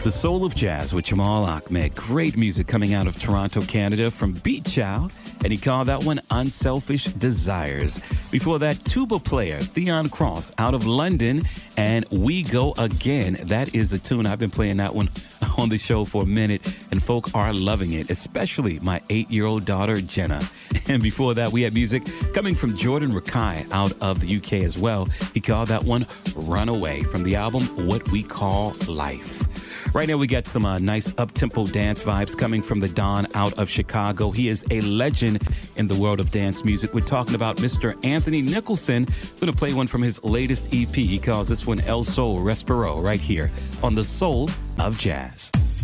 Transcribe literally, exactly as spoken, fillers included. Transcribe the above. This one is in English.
The Soul of Jazz with Jamal Ahmed. Great music coming out of Toronto, Canada from Beat Child, and he called that one Unselfish Desires. Before that, tuba player Theon Cross out of London, and We Go Again. That is a tune. I've been playing that one on the show for a minute, and folk are loving it, especially my eight-year-old daughter, Jenna. And before that, we had music coming from Jordan Rakai out of the U K as well. He called that one Runaway from the album What We Call Life. Right now, we got some uh, nice up-tempo dance vibes coming from the Don out of Chicago. He is a legend in the world of dance music. We're talking about Mister Anthony Nicholson. Going to play one from his latest E P. He calls this one El Sol Respiro right here on The Soul of Jazz.